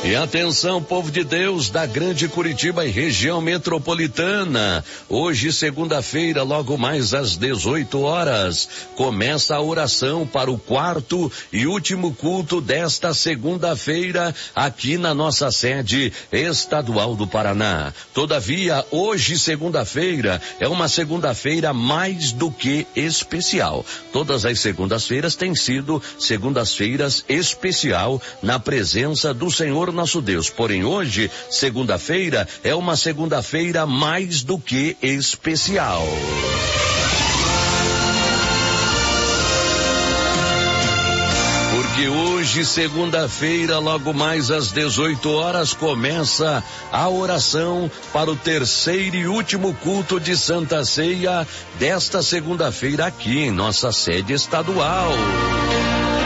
E atenção, povo de Deus da Grande Curitiba e região metropolitana. Hoje, segunda-feira, logo mais às 18 horas, começa a oração para o quarto e último culto desta segunda-feira aqui na nossa sede estadual do Paraná. Todavia, hoje, segunda-feira, é uma segunda-feira mais do que especial. Todas as segundas-feiras têm sido segundas-feiras especial na presença do Senhor nosso Deus. Porém, hoje, segunda-feira, é uma segunda-feira mais do que especial. Porque hoje, segunda-feira, logo mais às 18 horas, começa a oração para o terceiro e último culto de Santa Ceia desta segunda-feira aqui em nossa sede estadual.